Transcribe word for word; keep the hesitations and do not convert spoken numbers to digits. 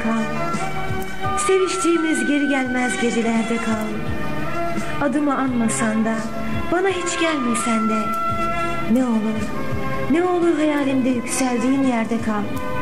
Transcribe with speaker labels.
Speaker 1: kal. Seviştiğimiz geri gelmez gecelerde kal. Adımı anmasan da, bana hiç gelmesen de, ne olur, ne olur hayalimde yükseldiğin yerde kal.